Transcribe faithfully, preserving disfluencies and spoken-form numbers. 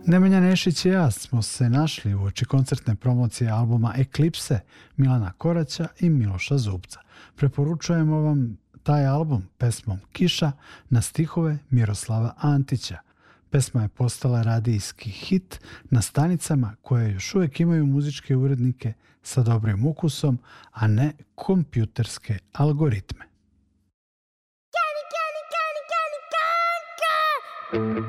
Nemanja Nešić i ja smo se našli uoči koncertne promocije albuma Eklipse Milana Koraća i Miloša Zubca. Preporučujemo vam taj album pesmom Kiša na stihove Miroslava Antića. Pesma je postala radijski hit na stanicama koje još uvijek imaju muzičke urednike sa dobrim ukusom, a ne kompjuterske algoritme.